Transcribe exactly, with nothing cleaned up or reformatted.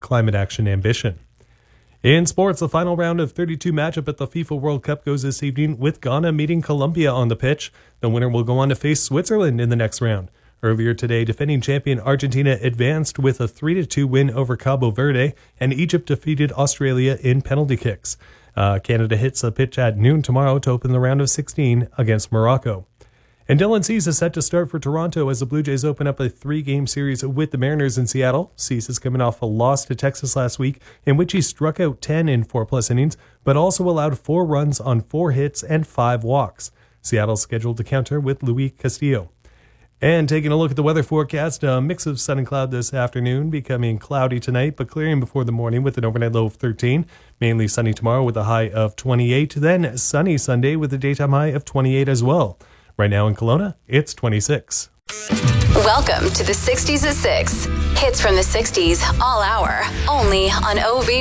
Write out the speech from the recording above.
climate action ambition. In sports, the final round of thirty-two matchup at the FIFA World Cup goes this evening with Ghana meeting Colombia on the pitch. The winner will go on to face Switzerland in the next round. Earlier today, defending champion Argentina advanced with a three to two win over Cabo Verde, and Egypt defeated Australia in penalty kicks. Uh, Canada hits the pitch at noon tomorrow to open the round of sixteen against Morocco. And Dylan Cease is set to start for Toronto as the Blue Jays open up a three-game series with the Mariners in Seattle. Cease is coming off a loss to Texas last week, in which he struck out ten in four-plus innings, but also allowed four runs on four hits and five walks. Seattle's scheduled to counter with Luis Castillo. And taking a look at the weather forecast, a mix of sun and cloud this afternoon, becoming cloudy tonight, but clearing before the morning with an overnight low of thirteen. Mainly sunny tomorrow with a high of twenty-eight. Then sunny Sunday with a daytime high of twenty-eight as well. Right now in Kelowna, it's twenty-six. Welcome to the sixties at six. Hits from the sixties all hour, only on O V